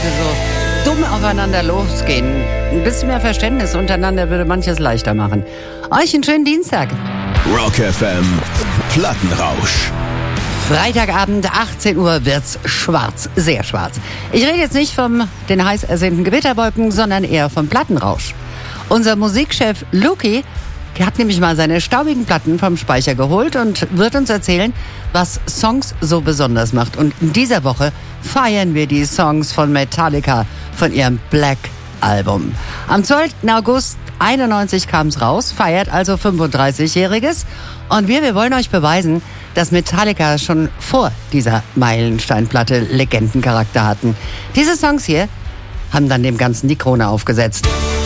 Leute so dumm aufeinander losgehen. Ein bisschen mehr Verständnis untereinander würde manches leichter machen. Euch einen schönen Dienstag. Rock FM Plattenrausch. Freitagabend, 18 Uhr wird's schwarz, sehr schwarz. Ich rede jetzt nicht von den heiß ersehnten Gewitterwolken, sondern eher vom Plattenrausch. Unser Musikchef Luki hat nämlich mal seine staubigen Platten vom Speicher geholt und wird uns erzählen, was Songs so besonders macht. Und in dieser Woche feiern wir die Songs von Metallica von ihrem Black Album. Am 12. August 91 kam's raus, feiert also 35-Jähriges. Und wir wollen euch beweisen, dass Metallica schon vor dieser Meilensteinplatte Legendencharakter hatten. Diese Songs hier haben dann dem Ganzen die Krone aufgesetzt.